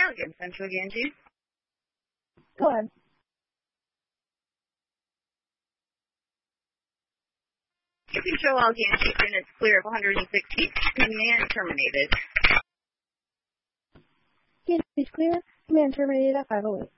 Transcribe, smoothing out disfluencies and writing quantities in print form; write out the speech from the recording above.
again, Central Ganges. Go ahead. You can show all Ganges units clear of 160. Command terminated. Ganges clear. Command terminated at 508.